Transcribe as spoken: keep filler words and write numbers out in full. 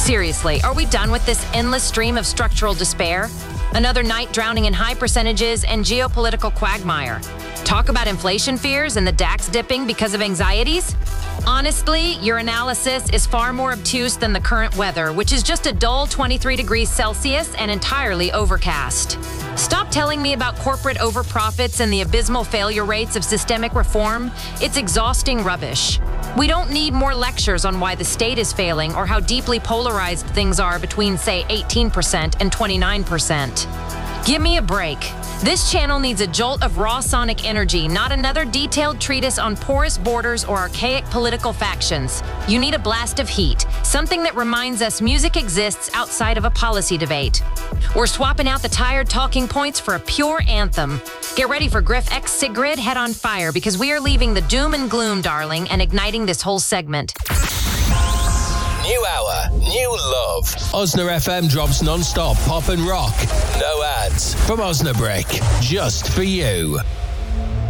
Seriously, are we done with this endless stream of structural despair? Another night drowning in high percentages and geopolitical quagmire. Talk about inflation fears and the DAX dipping because of anxieties? Honestly, your analysis is far more obtuse than the current weather, which is just a dull twenty-three degrees Celsius and entirely overcast. Stop telling me about corporate overprofits and the abysmal failure rates of systemic reform. It's exhausting rubbish. We don't need more lectures on why the state is failing or how deeply polarized things are between, say, eighteen percent and twenty-nine percent. Give me a break. This channel needs a jolt of raw sonic energy, not another detailed treatise on porous borders or archaic political factions. You need a blast of heat, something that reminds us music exists outside of a policy debate. We're swapping out the tired talking points for a pure anthem. Get ready for Griff X Sigrid Head on Fire, because we are leaving the doom and gloom, darling, and igniting this whole segment. New hour, new love. Osna F M drops non-stop pop and rock. No ads from Osnabrick, just for you.